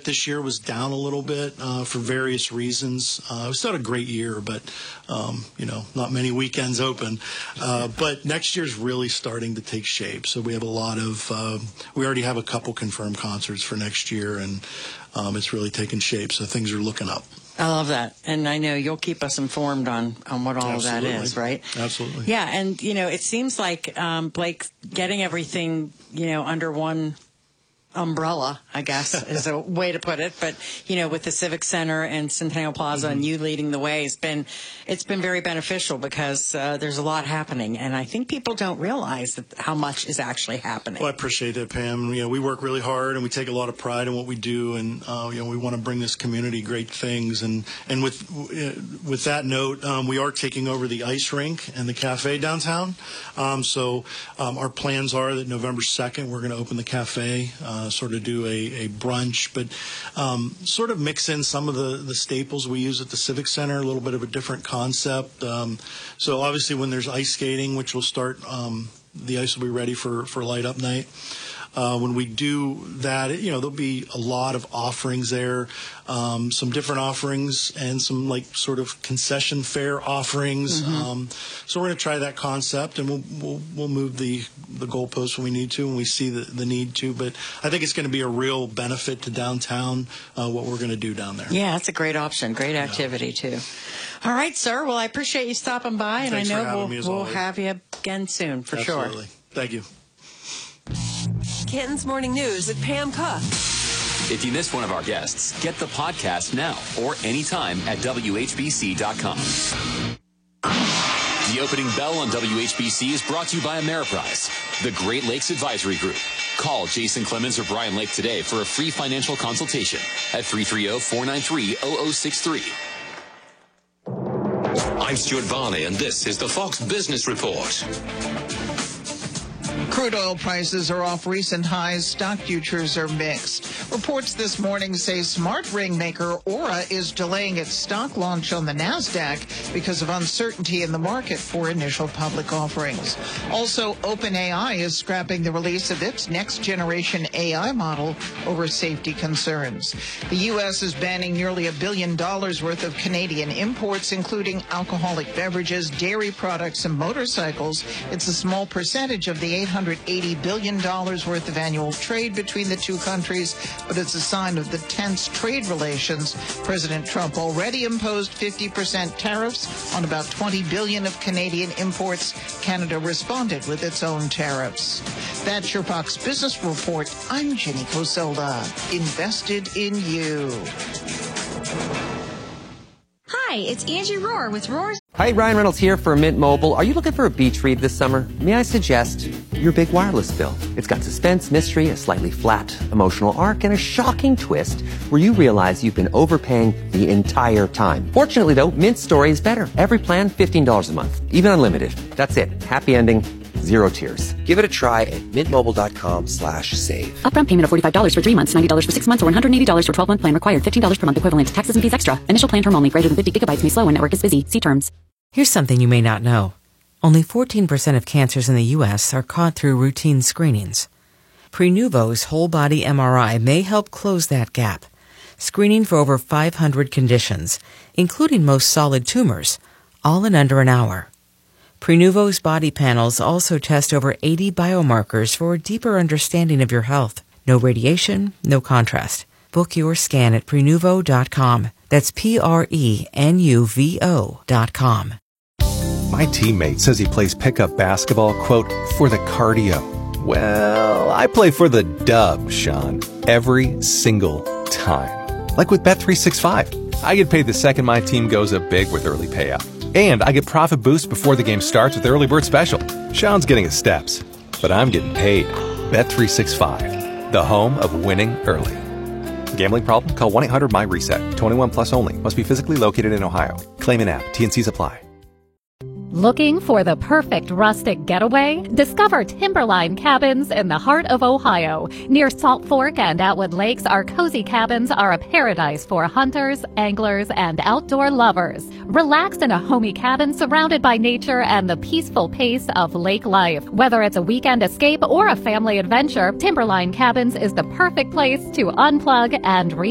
bit this year, was down a little bit for various reasons. We still had a great year, but, not many weekends open. But next year's really starting to take shape. So we have we already have a couple confirmed concerts for next year, and it's really taking shape. So things are looking up. I love that. And I know you'll keep us informed on what all of that is, right? Absolutely. Yeah. And, it seems like, Blake, getting everything, under one umbrella, I guess, is a way to put it. But, with the Civic Center and Centennial Plaza and you leading the way, it's been very beneficial because there's a lot happening. And I think people don't realize how much is actually happening. Well, I appreciate that, Pam. We work really hard and we take a lot of pride in what we do. And, we want to bring this community great things. And with that note, we are taking over the ice rink and the cafe downtown. So our plans are that November 2nd, we're going to open the cafe, sort of do a brunch, but sort of mix in some of the staples we use at the Civic Center, a little bit of a different concept. So obviously when there's ice skating, which will start, the ice will be ready for light up night. When we do that, there'll be a lot of offerings there, some different offerings and some sort of concession fare offerings. So we're going to try that concept, and we'll move the goalposts when we need to, when we see the need to. But I think it's going to be a real benefit to downtown, what we're going to do down there. Yeah, that's a great option. Great activity, too. All right, sir. Well, I appreciate you stopping by, and Thanks I for know having me, as we'll always. have you again soon, for sure. Absolutely. Thank you. Canton's Morning News with Pam Cook. If you missed one of our guests, get the podcast now or anytime at WHBC.com. The opening bell on WHBC is brought to you by Ameriprise, the Great Lakes Advisory Group. Call Jason Clemens or Brian Lake today for a free financial consultation at 330-493-0063. I'm Stuart Varney, and this is the Fox Business Report. Crude oil prices are off recent highs. Stock futures are mixed. Reports this morning say smart ring maker Aura is delaying its stock launch on the NASDAQ because of uncertainty in the market for initial public offerings. Also, OpenAI is scrapping the release of its next-generation AI model over safety concerns. The U.S. is banning nearly $1 billion worth of Canadian imports, including alcoholic beverages, dairy products, and motorcycles. It's a small percentage of the $880 billion worth of annual trade between the two countries, but it's a sign of the tense trade relations. President Trump already imposed 50% tariffs on about $20 billion of Canadian imports. Canada responded with its own tariffs. That's your Fox Business Report. I'm Jenny Coselda. Invested in you. Hi, it's Angie Rohr with Rohr's. Hi, Ryan Reynolds here for Mint Mobile. Are you looking for a beach read this summer? May I suggest your big wireless bill? It's got suspense, mystery, a slightly flat emotional arc, and a shocking twist where you realize you've been overpaying the entire time. Fortunately, though, Mint's story is better. Every plan, $15 a month, even unlimited. That's it. Happy ending. Zero tears. Give it a try at mintmobile.com/save. Upfront payment of $45 for 3 months, $90 for 6 months, or $180 for 12-month plan required. $15 per month equivalent. Taxes and fees extra. Initial plan term only. Greater than 50 gigabytes may slow when network is busy. See terms. Here's something you may not know. Only 14% of cancers in the U.S. are caught through routine screenings. Prenuvo's whole body MRI may help close that gap. Screening for over 500 conditions, including most solid tumors, all in under an hour. Prenuvo's body panels also test over 80 biomarkers for a deeper understanding of your health. No radiation, no contrast. Book your scan at Prenuvo.com. That's Prenuvo.com. My teammate says he plays pickup basketball, quote, for the cardio. Well, I play for the dub, Sean, every single time. Like with Bet365. I get paid the second my team goes up big with early payout. And I get profit boost before the game starts with Early Bird Special. Sean's getting his steps, but I'm getting paid. Bet365, the home of winning early. Gambling problem? Call 1-800-MY-RESET. 21 plus only. Must be physically located in Ohio. Claim in app. T&Cs apply. Looking for the perfect rustic getaway? Discover Timberline Cabins in the heart of Ohio. Near Salt Fork and Atwood Lakes, our cozy cabins are a paradise for hunters, anglers, and outdoor lovers. Relax in a homey cabin surrounded by nature and the peaceful pace of lake life. Whether it's a weekend escape or a family adventure, Timberline Cabins is the perfect place to unplug and